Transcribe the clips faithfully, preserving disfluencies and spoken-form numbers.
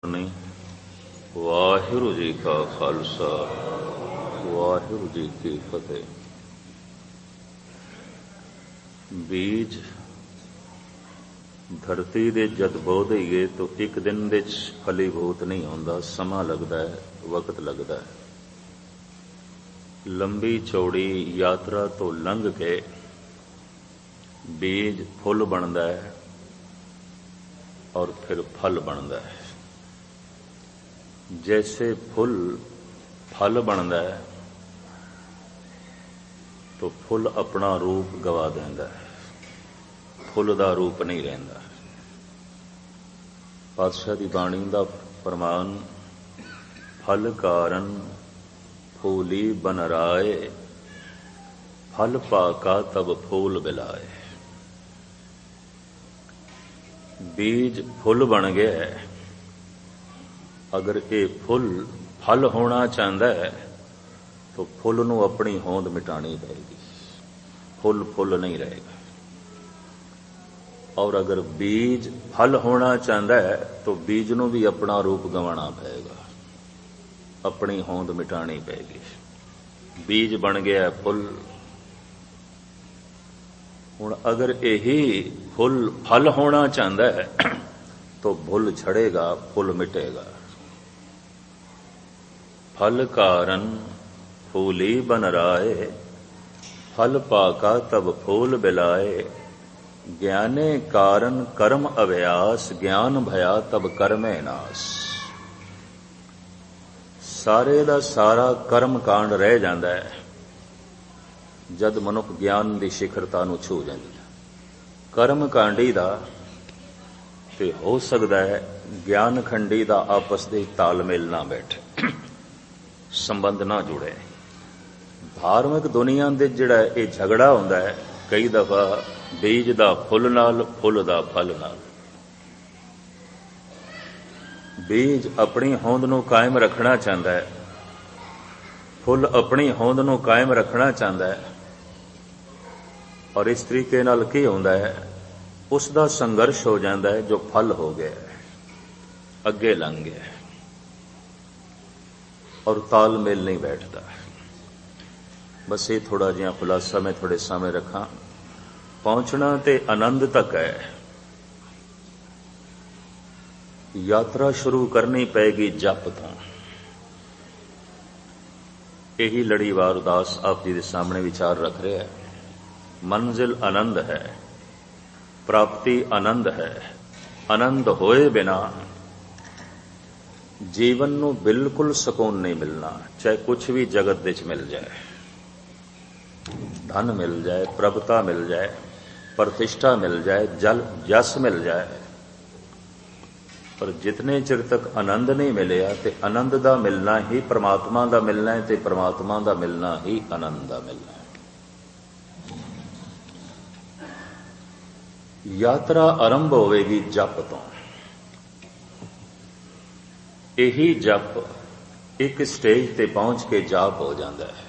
ਨਹੀਂ। ਵਾਹਿਗੁਰੂ ਜੀ ਕਾ ਖਾਲਸਾ ਵਾਹਿਗੁਰੂ ਜੀ ਕੀ ਫਤਿਹ। ਬੀਜ ਧਰਤੀ ਦੇ ਜਦ ਬੋ ਦਈਏ ਤਾਂ ਇੱਕ ਦਿਨ ਦੇ ਫਲੀਭੂਤ ਨਹੀਂ ਹੁੰਦਾ, ਸਮਾਂ ਲੱਗਦਾ ਹੈ, ਵਕਤ ਲੱਗਦਾ ਹੈ। ਲੰਬੀ ਚੌੜੀ ਯਾਤਰਾ ਤੋਂ ਲੰਘ ਕੇ ਬੀਜ ਫੁੱਲ ਬਣਦਾ ਹੈ और फिर फल बनता है। जैसे फुल फल बनता है तो फुल अपना रूप गवा देता है, फुल का रूप नहीं रहिंदा। पातशाह की बाणी का फरमान, फल कारण फूली बन राए, फल पाका तब फूल बिलाए। बीज फुल बन गया है, अगर ये फुल फल होना चाहता है तो फुल नूं अपनी होंद मिटानी पड़ेगी, फुल फुल नहीं रहेगा। और अगर बीज फल होना चाहता है तो बीज नूं भी अपना रूप गंवाना पड़ेगा, अपनी होंद मिटानी पड़ेगी। बीज बन गया फुल। हुण अगर यही फुल फल होना चाहता है तो फुल झड़ेगा, फुल मिटेगा। फल कारण फूली बन राए, फल पाका तब फूल बिलाए। ज्ञाने कारण कर्म अभ्यास, ज्ञान भया तब कर्मे नास। सारे दा सारा कर्म कांड रह जाता है जद मनुख ज्ञान की शिखरता नूं छू जाती है। कर्म कांडी दा ते हो सकता है ज्ञान खंडी दा आपस दे तालमेल ना बैठे, संबंध ना जुड़े। धार्मिक दुनिया दे जिहड़ा ये झगड़ा हुंदा है कई दफा बीज दा फुल नाल, फुल दा फल नाल। बीज अपनी होंद नूं कायम रखना चाहता है, फुल अपनी होंद नूं कायम रखना चाहता है। और इस तरीके नाल की होंदा है, उसका संघर्ष हो जाता है जो फल हो गया है, अगे लंघ गया है और तालमेल नहीं बैठता। बस ये थोड़ा जिहा खुलासा मैं थोड़े सामने रखा। पहुंचना ते आनंद तक है, यात्रा शुरू करनी पेगी जप तो। यही लड़ीवार उदास आप जी के सामने विचार रख रहे हैं। मंजिल आनंद है, प्राप्ति आनंद है। आनंद होए बिना जीवन नूं बिल्कुल सुकून नहीं मिलना, चाहे कुछ भी जगत विच मिल जाए, धन मिल जाए, प्रभुता मिल जाए, प्रतिष्ठा मिल जाए, जल जस मिल जाए, पर जितने चिर तक आनंद नहीं मिलिया ते आनंद दा मिलना ही परमात्मा दा मिलना है, ते परमात्मा दा मिलना ही आनंद दा मिलना है। यात्रा आरंभ होवेगी जप तो। यही जप एक स्टेज ते पहुंच के जाप हो जाता है।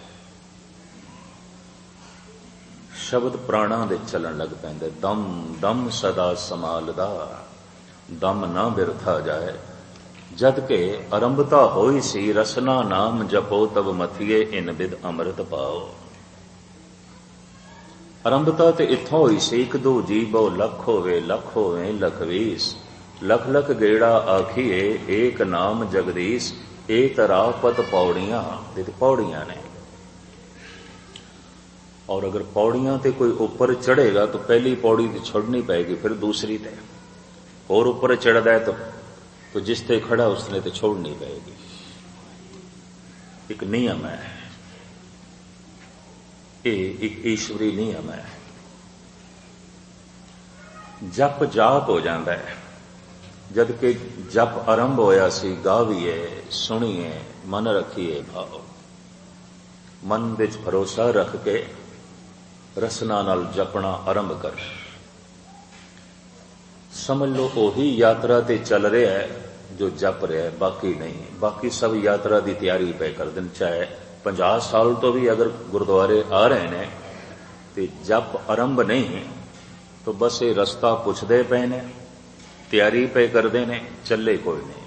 शब्द प्राणा दे चलन लग पैंदे। दम दम सदा समालदा, दम ना बिरथा जाए। जद के आरंभता होई सी, रसना नाम जपो तब मथिए इन बिद अमृत पाओ। आरंभता ते इत्थों होई सी, एक दो जी बहु लख होवे, लख होवे लख वीस। लख लख गेड़ा आखिए एक नाम जगदीश। ए तरापत पौड़ियां, ते पौड़ियां ने। और अगर पौड़ियां ते कोई ऊपर चढ़ेगा तो पहली पौड़ी तो छोड़नी पड़ेगी, फिर दूसरी ते और ऊपर चढ़ता है तो, तो जिस ते खड़ा उसने तो छोड़नी पड़ेगी। एक नियम है, ये एक ईश्वरी नियम है। जप जाप हो जाता है। जद के जप आरंभ होया सी, गावीए सुनीए मन रखिए भाव। मन विच भरोसा रख के रसना नाल जपना आरंभ कर। समझ लो ओही यात्रा ते चल रहा है जो जप रहा है, बाकी नहीं। बाकी सब यात्रा की तैयारी पे कर दिन। चाहे पंजाह साल तो भी अगर गुरुद्वारे आ रहे हैं तो जप आरंभ नहीं तो बस ये रस्ता पुछदे पे ने, तैयारी पे करते ने, चले कोई नहीं।